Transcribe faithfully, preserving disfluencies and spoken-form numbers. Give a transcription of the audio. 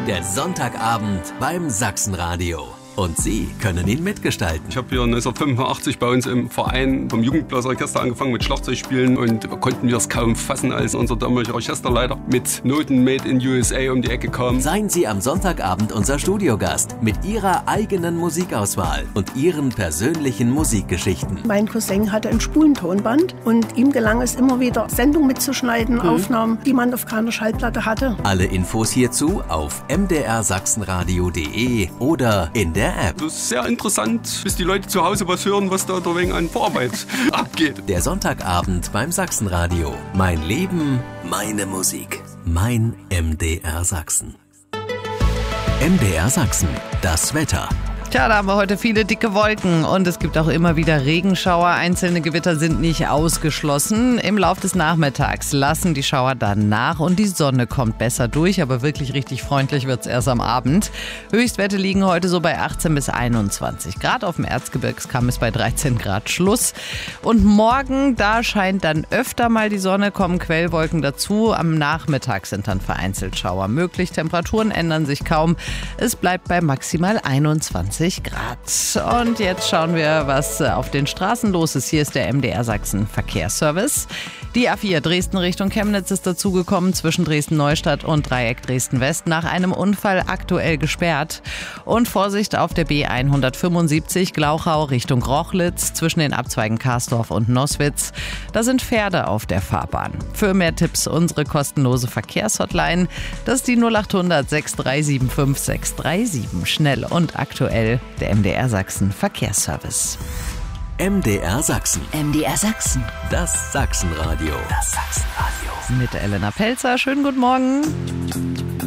Der Sonntagabend beim Sachsenradio. Und Sie können ihn mitgestalten. Ich habe hier neunzehnhundertfünfundachtzig bei uns im Verein vom Jugendblasorchester angefangen mit Schlagzeugspielen und konnten wir es kaum fassen, als unser damaliger Orchesterleiter mit Noten made in U S A um die Ecke kam. Seien Sie am Sonntagabend unser Studiogast mit Ihrer eigenen Musikauswahl und Ihren persönlichen Musikgeschichten. Mein Cousin hatte ein Spulentonband und ihm gelang es immer wieder, Sendungen mitzuschneiden, mhm. Aufnahmen, die man auf keiner Schallplatte hatte. Alle Infos hierzu auf m d r sachsenradio punkt d e oder in der App. Das ist sehr interessant, bis die Leute zu Hause was hören, was da der wegen an Vorarbeit abgeht. Der Sonntagabend beim Sachsenradio. Mein Leben, meine Musik. Mein M D R Sachsen. M D R Sachsen. Das Wetter. Tja, da haben wir heute viele dicke Wolken und es gibt auch immer wieder Regenschauer. Einzelne Gewitter sind nicht ausgeschlossen. Im Lauf des Nachmittags lassen die Schauer dann nach und die Sonne kommt besser durch, aber wirklich richtig freundlich wird es erst am Abend. Höchstwerte liegen heute so bei achtzehn bis einundzwanzig Grad. Auf dem Erzgebirgskamm ist bei dreizehn Grad Schluss. Und morgen, da scheint dann öfter mal die Sonne, kommen Quellwolken dazu. Am Nachmittag sind dann vereinzelt Schauer möglich. Temperaturen ändern sich kaum. Es bleibt bei maximal einundzwanzig Grad. Und jetzt schauen wir, was auf den Straßen los ist. Hier ist der M D R Sachsen Verkehrsservice. Die A vier Dresden Richtung Chemnitz ist dazugekommen, zwischen Dresden-Neustadt und Dreieck Dresden-West, nach einem Unfall aktuell gesperrt. Und Vorsicht auf der B hundertfünfundsiebzig Glauchau Richtung Rochlitz, zwischen den Abzweigen Karsdorf und Noßwitz. Da sind Pferde auf der Fahrbahn. Für mehr Tipps unsere kostenlose Verkehrshotline. Das ist die null acht hundert sechs drei sieben fünf sechs drei sieben. Schnell und aktuell der M D R Sachsen Verkehrsservice. M D R Sachsen. M D R Sachsen. Das Sachsenradio. Das Sachsenradio. Mit Elena Pelzer. Schönen guten Morgen.